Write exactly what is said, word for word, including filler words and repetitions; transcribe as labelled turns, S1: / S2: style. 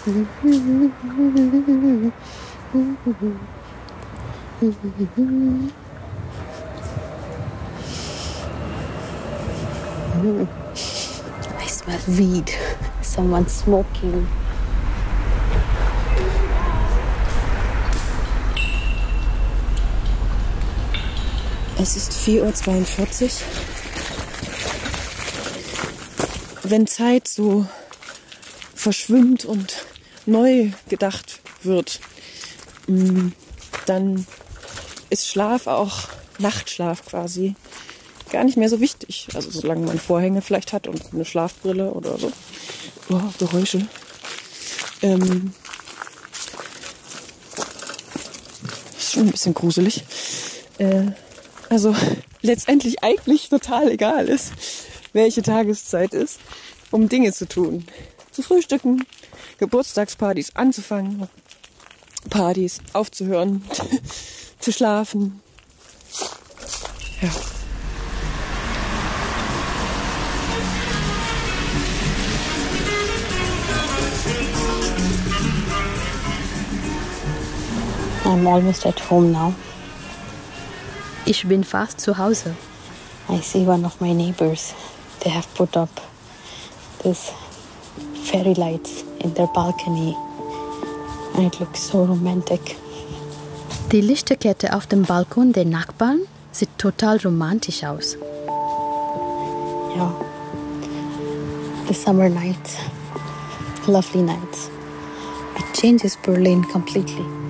S1: I smell weed. Someone smoking.
S2: Es ist vier Uhr zweiundvierzig. Wenn Zeit so verschwimmt und neu gedacht wird, dann ist Schlaf, auch Nachtschlaf quasi, gar nicht mehr so wichtig. Also solange man Vorhänge vielleicht hat und eine Schlafbrille oder so. Oh, Geräusche. Ähm, ist schon ein bisschen gruselig. Äh, also letztendlich eigentlich total egal ist, welche Tageszeit ist, um Dinge zu tun. Zu frühstücken, Geburtstagspartys anzufangen, Partys aufzuhören, zu schlafen. Ja.
S1: I'm almost at home now. Ich bin fast zu Hause. I see one of my neighbors. They have put up this fairy lights in their balcony. And it looks so romantic. Die Lichterkette auf dem Balkon der Nachbarn sieht total romantisch aus.
S3: Yeah. The summer nights. Lovely nights. It changes Berlin completely.